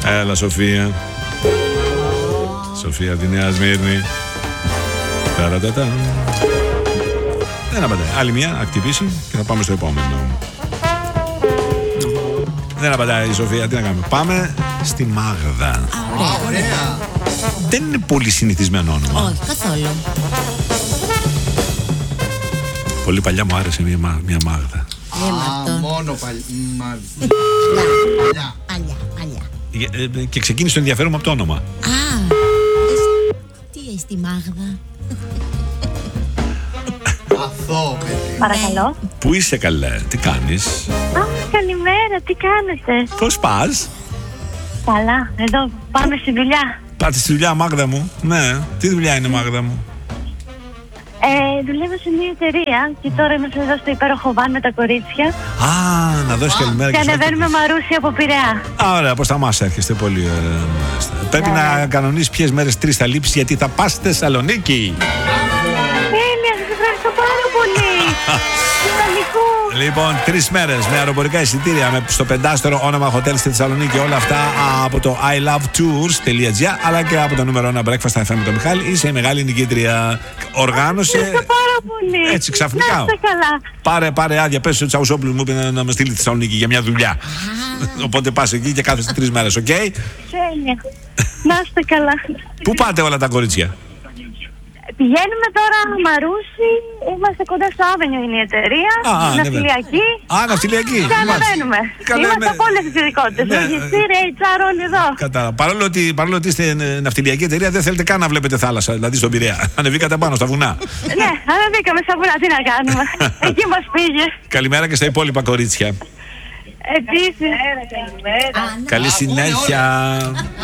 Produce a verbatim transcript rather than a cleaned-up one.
Έλα, Σοφία. Σοφία τη Νέα Σμύρνη. Ταρατατά. Δεν απαντάει. Άλλη μια, ακτιβήσει και θα πάμε στο επόμενο. Δεν απαντάει η Σοφία, τι να κάνουμε. Πάμε στη Μάγδα. Ωραία, ωραία. Δεν είναι πολύ συνηθισμένο όνομα. Όχι, καθόλου. Πολύ παλιά μου άρεσε μια, μια Μάγδα. Α, μόνο παλιά. Παλιά, παλιά, παλιά. Και ξεκίνησε το ενδιαφέρον μου από το όνομα. Α, τι έχει τη Μάγδα. Αθώο, παιδί. Παρακαλώ. Πού είσαι, καλέ, τι κάνεις? Α, καλημέρα, τι κάνετε? Πώς πας? Καλά, εδώ πάμε στη δουλειά. Πάτε στη δουλειά, Μάγδα μου? Ναι, τι δουλειά είναι, Μάγδα μου? Ε, δουλεύω σε μια εταιρεία και τώρα είμαστε εδώ στο υπέροχο βαν με τα κορίτσια. Α, να δώσει καλημέρα Και και στους ανεβαίνουμε Μαρούσι από Πειραιά. Α, ωραία, προς τα μας έρχεστε, πολύ ωραία. Πρέπει να κανονίσεις ποιες μέρες τρεις θα λείψεις, γιατί θα πας στη Θεσσαλονίκη. Τέλεια, σας ευχαριστώ πάρα πολύ. Ιταλικού. Λοιπόν, τρεις μέρες με αεροπορικά εισιτήρια, με στο πεντάστερο όνομα hotel στη Θεσσαλονίκη. Όλα αυτά από το άι λαβ τουρς τελεία τζι άρ αλλά και από το νούμερο ένα Breakfast εφ εμ με τον Μιχάλη. Είσαι η μεγάλη νικήτρια. Οργάνωσε. Ευχαριστώ πάρα πολύ. Έτσι ξαφνικά. Να είστε καλά. Πάρε, πάρε άδεια. Πες ο Τσαουσόπουλος μου είπε να, να με στείλει στη Θεσσαλονίκη για μια δουλειά. Οπότε πας εκεί και κάθεστε τρεις μέρες, οκ? Okay? Τέλεια. Να είστε καλά. Πού πάτε όλα τα κορίτσια? Πηγαίνουμε τώρα Μαρούσι, είμαστε κοντά στο Άβενιο, είναι η εταιρεία. Α, α, ναυτιλιακή. Α, ναυτιλιακή. Και ανεβαίνουμε. Καλά, Είμαστε ναι. από όλες τις ειδικότητες. Ναι. Λογιστήρια, έιτς αρ, όλοι εδώ. Κατάλαβα. Παρόλο ότι, παρόλο ότι είστε ναυτιλιακή εταιρεία, δεν θέλετε καν να βλέπετε θάλασσα, δηλαδή στον Πειραιά. Ανεβήκατε πάνω στα βουνά. Ναι, ανεβήκαμε στα βουνά, τι να κάνουμε. Εκεί μας πήγε. Καλημέρα και στα υπόλοιπα κορίτσια. Επίσης. Καλή συνέχεια.